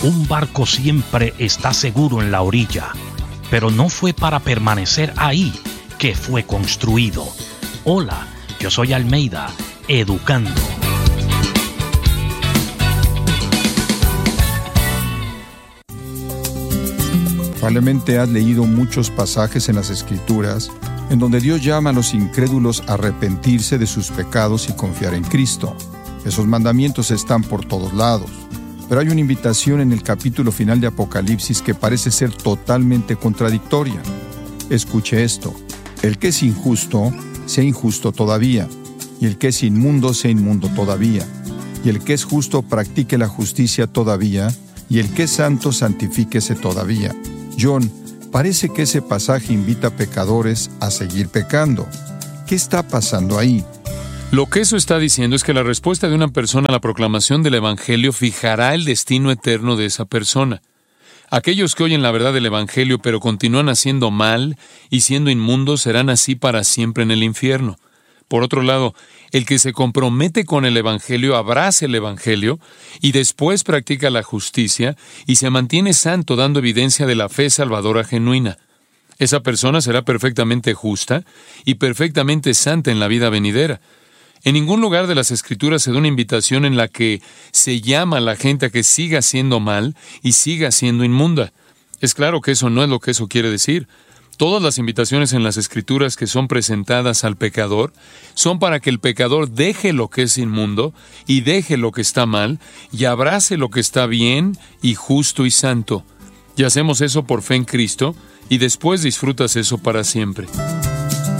Un barco siempre está seguro en la orilla, pero no fue para permanecer ahí que fue construido. Hola, yo soy Almeida, educando. Probablemente has leído muchos pasajes en las Escrituras en donde Dios llama a los incrédulos a arrepentirse de sus pecados y confiar en Cristo. Esos mandamientos están por todos lados. Pero hay una invitación en el capítulo final de Apocalipsis que parece ser totalmente contradictoria. Escuche esto: el que es injusto, sea injusto todavía, y el que es inmundo, sea inmundo todavía, y el que es justo, practique la justicia todavía, y el que es santo, santifíquese todavía. John, parece que ese pasaje invita a pecadores a seguir pecando. ¿Qué está pasando ahí? Lo que eso está diciendo es que la respuesta de una persona a la proclamación del Evangelio fijará el destino eterno de esa persona. Aquellos que oyen la verdad del Evangelio pero continúan haciendo mal y siendo inmundos serán así para siempre en el infierno. Por otro lado, el que se compromete con el Evangelio, abraza el Evangelio y después practica la justicia y se mantiene santo dando evidencia de la fe salvadora genuina. Esa persona será perfectamente justa y perfectamente santa en la vida venidera. En ningún lugar de las Escrituras se da una invitación en la que se llama a la gente a que siga haciendo mal y siga siendo inmunda. Es claro que eso no es lo que eso quiere decir. Todas las invitaciones en las Escrituras que son presentadas al pecador son para que el pecador deje lo que es inmundo y deje lo que está mal y abrace lo que está bien y justo y santo. Y hacemos eso por fe en Cristo y después disfrutas eso para siempre.